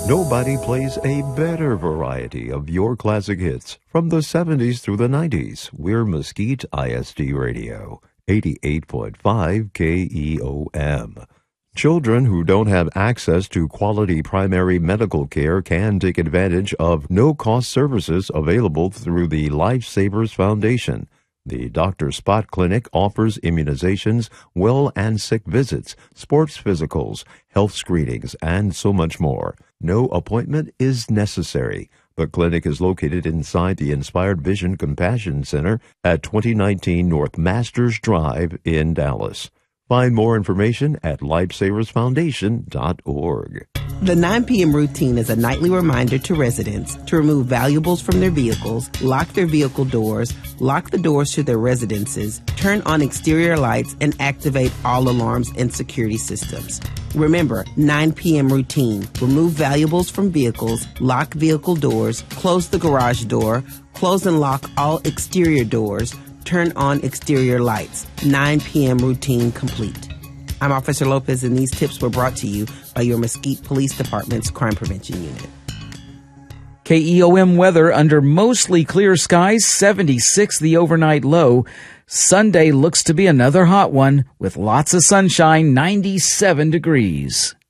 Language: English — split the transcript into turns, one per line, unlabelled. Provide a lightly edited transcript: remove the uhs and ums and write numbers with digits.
Nobody plays a better variety of your classic hits from the 70s through the 90s. We're Mesquite ISD Radio, 88.5 KEOM. Children who don't have access to quality primary medical care can take advantage of no-cost services available through the Lifesavers Foundation. The Dr. Spot Clinic offers immunizations, well and sick visits, sports physicals, health screenings, and so much more. No appointment is necessary. The clinic is located inside the Inspired Vision Compassion Center at 2019 North Masters Drive in Dallas. Find more information at lifesaversfoundation.org.
The 9 p.m. routine is a nightly reminder to residents to remove valuables from their vehicles, lock their vehicle doors, lock the doors to their residences, turn on exterior lights, and activate all alarms and security systems. Remember, 9 p.m. routine. Remove valuables from vehicles, lock vehicle doors, close the garage door, close and lock all exterior doors, turn on exterior lights. 9 p.m. routine complete. I'm Officer Lopez, and these tips were brought to you by your Mesquite Police Department's Crime Prevention Unit.
KEOM weather under mostly clear skies, 76 the overnight low. Sunday looks to be another hot one with lots of sunshine, 97 degrees.